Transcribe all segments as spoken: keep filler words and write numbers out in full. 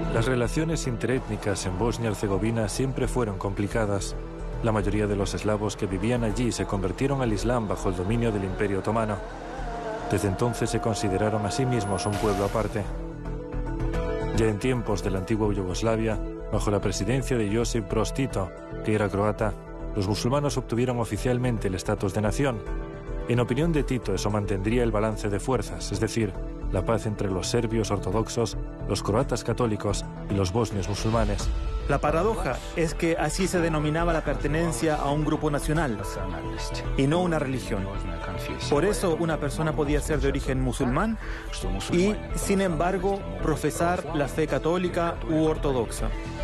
Las relaciones interétnicas en Bosnia y Herzegovina siempre fueron complicadas. La mayoría de los eslavos que vivían allí se convirtieron al Islam bajo el dominio del Imperio Otomano. Desde entonces se consideraron a sí mismos un pueblo aparte. Ya en tiempos de la antigua Yugoslavia, bajo la presidencia de Josip Broz Tito, que era croata, los musulmanes obtuvieron oficialmente el estatus de nación. En opinión de Tito, eso mantendría el balance de fuerzas, es decir, la paz entre los serbios ortodoxos, los croatas católicos y los bosnios musulmanes. La paradoja es que así se denominaba la pertenencia a un grupo nacional y no una religión. Por eso una persona podía ser de origen musulmán y, sin embargo, profesar la fe católica u ortodoxa.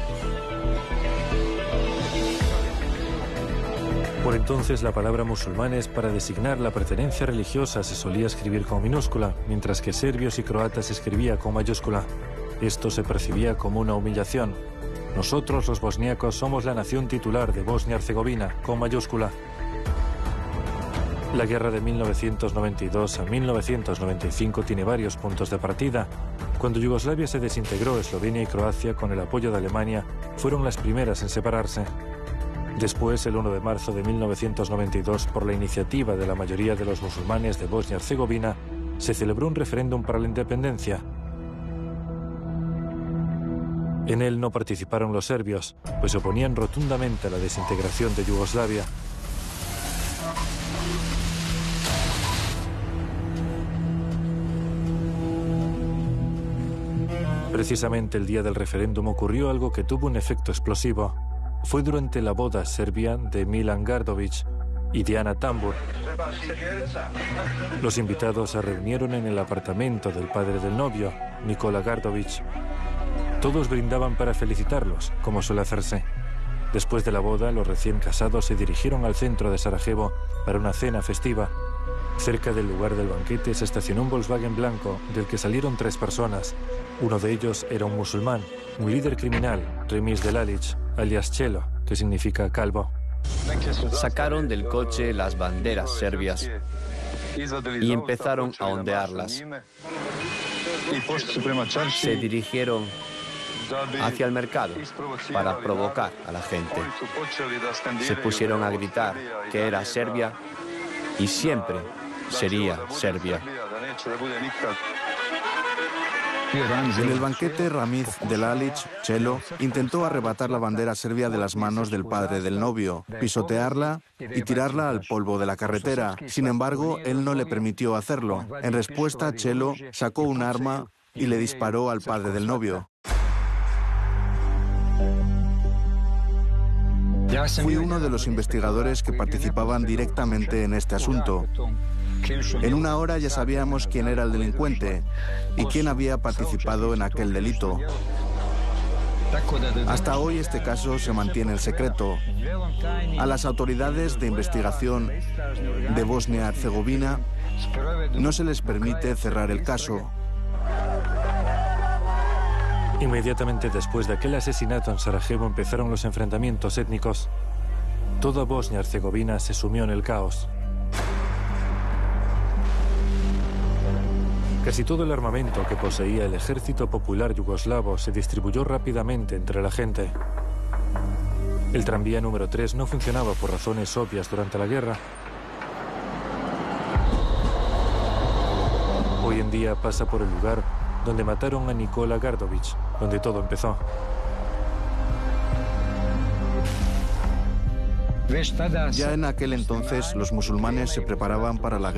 Por entonces la palabra musulmanes para designar la pertenencia religiosa se solía escribir con minúscula, mientras que serbios y croatas se escribía con mayúscula. Esto se percibía como una humillación. Nosotros, los bosníacos, somos la nación titular de Bosnia-Herzegovina, con mayúscula. La guerra de mil novecientos noventa y dos a mil novecientos noventa y cinco tiene varios puntos de partida. Cuando Yugoslavia se desintegró, Eslovenia y Croacia, con el apoyo de Alemania, fueron las primeras en separarse. Después, el uno de marzo de mil novecientos noventa y dos, por la iniciativa de la mayoría de los musulmanes de Bosnia y Herzegovina, se celebró un referéndum para la independencia. En él no participaron los serbios, pues se oponían rotundamente a la desintegración de Yugoslavia. Precisamente el día del referéndum ocurrió algo que tuvo un efecto explosivo. Fue durante la boda serbia de Milan Gardović y Diana Tambur. Los invitados se reunieron en el apartamento del padre del novio, Nikola Gardović. Todos brindaban para felicitarlos, como suele hacerse. Después de la boda, los recién casados se dirigieron al centro de Sarajevo para una cena festiva. Cerca del lugar del banquete se estacionó un Volkswagen blanco del que salieron tres personas. Uno de ellos era un musulmán, un líder criminal, Remis Delalić, alias Chelo, que significa calvo. Sacaron del coche las banderas serbias y empezaron a ondearlas. Se dirigieron hacia el mercado para provocar a la gente. Se pusieron a gritar que era Serbia y siempre sería Serbia. En el banquete, Ramiz Delalić, Chelo, intentó arrebatar la bandera serbia de las manos del padre del novio, pisotearla y tirarla al polvo de la carretera. Sin embargo, él no le permitió hacerlo. En respuesta, Chelo sacó un arma y le disparó al padre del novio. Fui uno de los investigadores que participaban directamente en este asunto. En una hora ya sabíamos quién era el delincuente y quién había participado en aquel delito. Hasta hoy este caso se mantiene en secreto. A las autoridades de investigación de Bosnia-Herzegovina no se les permite cerrar el caso. Inmediatamente después de aquel asesinato en Sarajevo empezaron los enfrentamientos étnicos. Toda Bosnia-Herzegovina se sumió en el caos. Casi todo el armamento que poseía el ejército popular yugoslavo se distribuyó rápidamente entre la gente. El tranvía número tres no funcionaba por razones obvias durante la guerra. Hoy en día pasa por el lugar donde mataron a Nikola Gardović, donde todo empezó. Ya en aquel entonces los musulmanes se preparaban para la guerra.